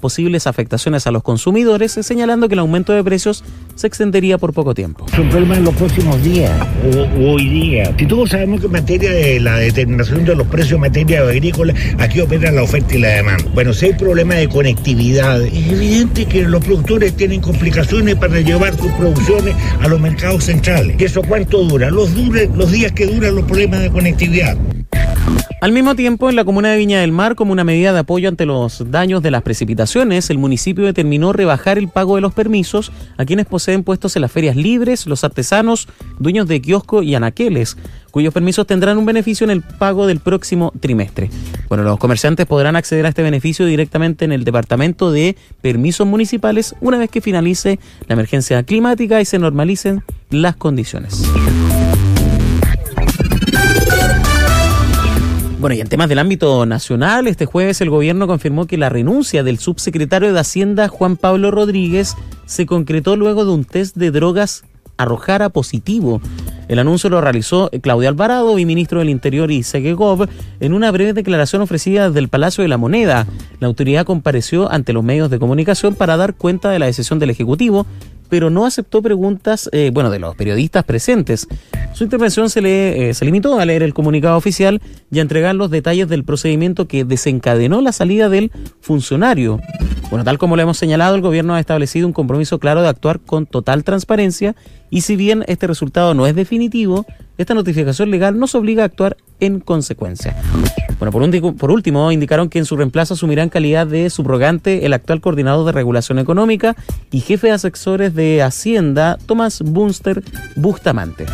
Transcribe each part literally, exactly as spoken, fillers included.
posibles afectaciones a los consumidores, señalando que el aumento de precios se extendería por poco tiempo. Es un problema en los próximos días, o, o hoy día. Si todos sabemos que en materia de la determinación de los precios en materia agrícola, aquí opera la oferta y la demanda. Bueno, si hay problemas de conectividad, es evidente que los productores tienen complicaciones para llevar sus producciones a los mercados centrales. ¿Y eso cuánto dura? Los, dure, los días que duran los problemas de conectividad. Al mismo tiempo, en la comuna de Viña del Mar, como una medida de apoyo ante los daños de las precipitaciones, el municipio determinó rebajar el pago de los permisos a quienes poseen puestos en las ferias libres, los artesanos, dueños de kiosco y anaqueles, cuyos permisos tendrán un beneficio en el pago del próximo trimestre. Bueno, los comerciantes podrán acceder a este beneficio directamente en el Departamento de Permisos Municipales una vez que finalice la emergencia climática y se normalicen las condiciones. Bueno, y en temas del ámbito nacional, este jueves el gobierno confirmó que la renuncia del subsecretario de Hacienda, Juan Pablo Rodríguez, se concretó luego de un test de drogas arrojara positivo. El anuncio lo realizó Claudio Alvarado, viceministro del Interior y Segegov, en una breve declaración ofrecida desde el Palacio de la Moneda. La autoridad compareció ante los medios de comunicación para dar cuenta de la decisión del Ejecutivo, pero no aceptó preguntas eh, bueno, de los periodistas presentes. Su intervención se, le, eh, se limitó a leer el comunicado oficial y a entregar los detalles del procedimiento que desencadenó la salida del funcionario. Bueno, tal como lo hemos señalado, el gobierno ha establecido un compromiso claro de actuar con total transparencia y si bien este resultado no es definitivo, esta notificación legal nos obliga a actuar en consecuencia. Bueno, por, un, por último, indicaron que en su reemplazo asumirá en calidad de subrogante el actual coordinador de regulación económica y jefe de asesores de Hacienda, Tomás Bunster Bustamante.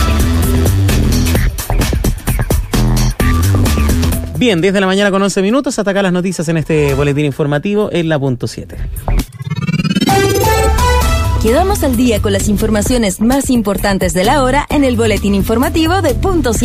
Bien, diez de la mañana con once minutos, hasta acá las noticias en este boletín informativo en la punto siete. Quedamos al día con las informaciones más importantes de la hora en el boletín informativo de punto siete.